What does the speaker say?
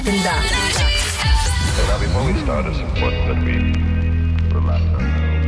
Now, before we start, it's important that we relax ourselves.